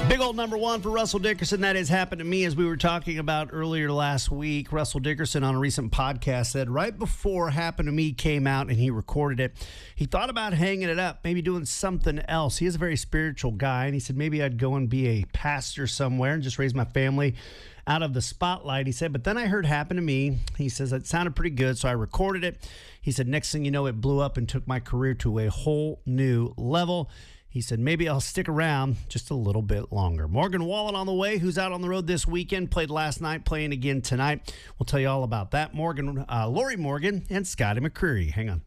Big old number one for Russell Dickerson. That has happened to me, as we were talking about earlier last week. Russell Dickerson on a recent podcast said right before Happened to Me came out and he recorded it, he thought about hanging it up, maybe doing something else. He is a very spiritual guy, and he said maybe I'd go and be a pastor somewhere and just raise my family out of the spotlight. He said, but then I heard Happen to Me. He says it sounded pretty good, so I recorded it. He said, next thing you know, it blew up and took my career to a whole new level. He said, maybe I'll stick around just a little bit longer. Morgan Wallen on the way, who's out on the road this weekend, played last night, playing again tonight. We'll tell you all about that. Lori Morgan and Scotty McCreery. Hang on.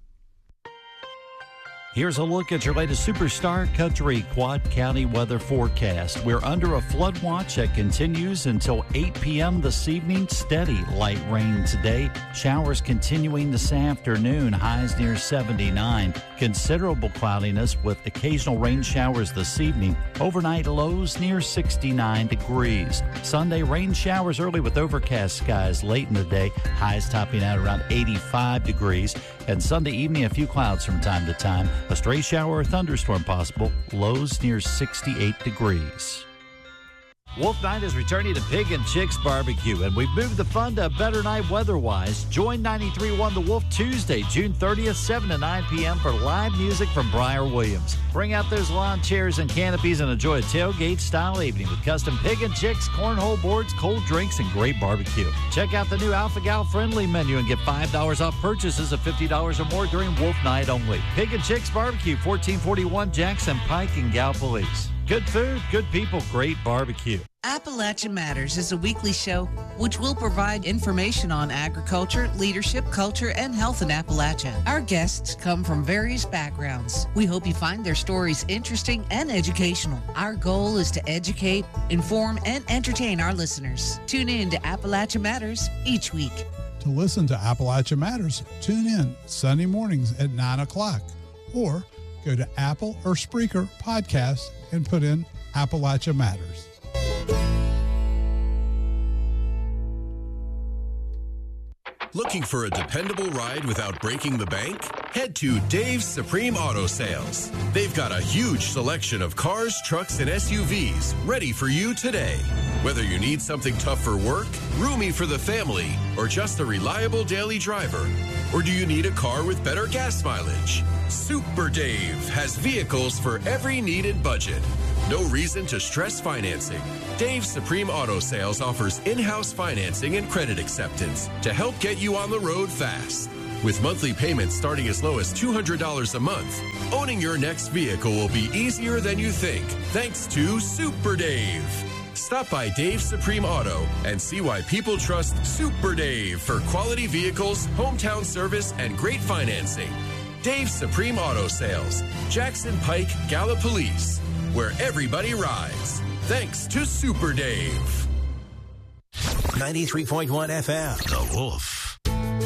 Here's a look at your latest Superstar Country Quad County weather forecast. We're under a flood watch that continues until 8 p.m. this evening. Steady light rain today. Showers continuing this afternoon. Highs near 79. Considerable cloudiness with occasional rain showers this evening. Overnight lows near 69 degrees. Sunday rain showers early with overcast skies late in the day. Highs topping out around 85 degrees. And Sunday evening, a few clouds from time to time. A stray shower or thunderstorm possible. Lows near 68 degrees. Wolf Night is returning to Pig and Chicks Barbecue, and we've moved the fun to a better night weather-wise. Join 93.1 The Wolf Tuesday, June 30th, 7 to 9 p.m. for live music from Briar Williams. Bring out those lawn chairs and canopies and enjoy a tailgate-style evening with custom Pig and Chicks, cornhole boards, cold drinks, and great barbecue. Check out the new Alpha Gal Friendly menu and get $5 off purchases of $50 or more during Wolf Night only. Pig and Chicks Barbecue, 1441 Jackson Pike in Gallipolis. Good food, good people, great barbecue. Appalachia Matters is a weekly show which will provide information on agriculture, leadership, culture, and health in Appalachia. Our guests come from various backgrounds. We hope you find their stories interesting and educational. Our goal is to educate, inform, and entertain our listeners. Tune in to Appalachia Matters each week. To listen to Appalachia Matters, tune in Sunday mornings at 9 o'clock or go to Apple or Spreaker Podcast and put in Appalachia Matters. Looking for a dependable ride without breaking the bank? Head to Dave's Supreme Auto Sales. They've got a huge selection of cars, trucks, and SUVs ready for you today. Whether you need something tough for work, roomy for the family, or just a reliable daily driver, or do you need a car with better gas mileage? Super Dave has vehicles for every needed budget. No reason to stress financing. Dave's Supreme Auto Sales offers in-house financing and credit acceptance to help get you on the road fast. With monthly payments starting as low as $200 a month, owning your next vehicle will be easier than you think, thanks to Super Dave. Stop by Dave's Supreme Auto and see why people trust Super Dave for quality vehicles, hometown service, and great financing. Dave's Supreme Auto Sales, Jackson Pike, Gallipolis, where everybody rides. Thanks to Super Dave. 93.1 FM. The Wolf.